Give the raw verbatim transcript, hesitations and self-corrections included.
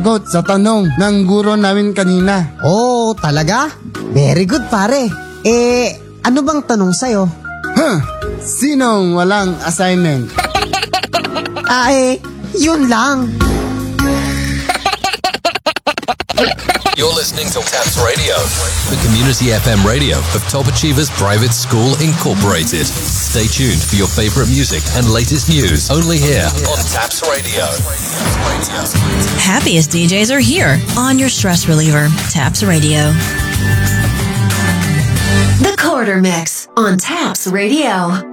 Got sa tanong ng guro namin kanina. Oh, talaga? Very good pare. Eh, ano bang tanong sa'yo? Huh, sinong walang assignment? Ah eh, yun lang. You're listening to TAPS Radio, the community F M radio of Top Achievers Private School Incorporated. Stay tuned for your favorite music and latest news only here on TAPS Radio. Happiest D Js are here on your stress reliever, TAPS Radio. The Quarter Mix on TAPS Radio.